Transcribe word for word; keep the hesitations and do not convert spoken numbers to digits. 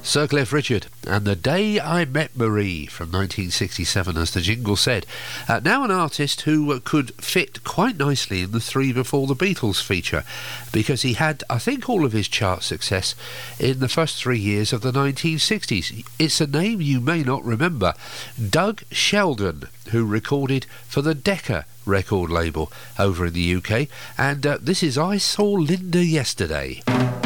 Sir Cliff Richard and The Day I Met Marie from nineteen sixty-seven, as the jingle said. Uh, now an artist who uh, could fit quite nicely in the Three Before the Beatles feature, because he had, I think, all of his chart success in the first three years of the nineteen sixties. It's a name you may not remember. Doug Sheldon, who recorded for the Decca record label over in the U K, and uh, this is I Saw Linda Yesterday.